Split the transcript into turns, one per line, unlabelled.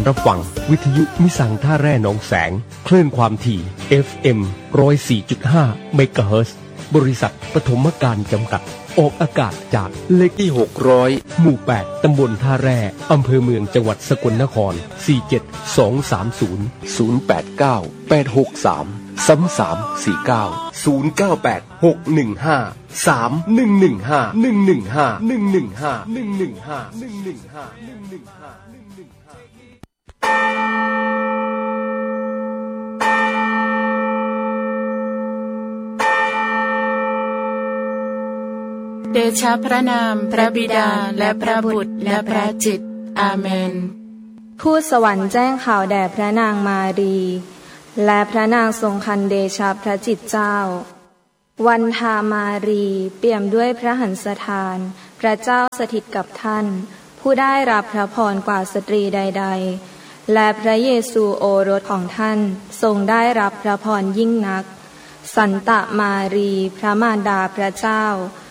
รับฟังวิทยุมิสังท่าแร่หนองแสงคลื่นความถี่ FM 104.5 เมกะเฮิรตซ์บริษัทปฐมการจำกัดออกอากาศจากเลขที่600หมู่8ตำบลท่าแร่อำเภอเมืองจังหวัดสกลนคร47230 089 863 3349 098 615 3115 115 115 115
เดชะพระนามพระบิดาและพระบุตรและพระจิตอาเมน
ทูตสวรรค์แจ้งข่าวแด่พระนางมารีและพระนางทรงคันเดชะพระจิตเจ้าวันทามารีเปี่ยมด้วยพระหันสถานพระเจ้าสถิตกับท่านผู้ได้รับพระพรกว่าสตรีใดๆและพระเยซูโอรสของท่านทรงได้รับพระพรยิ่งนักสันตะมารีพระมารดาพระเจ้า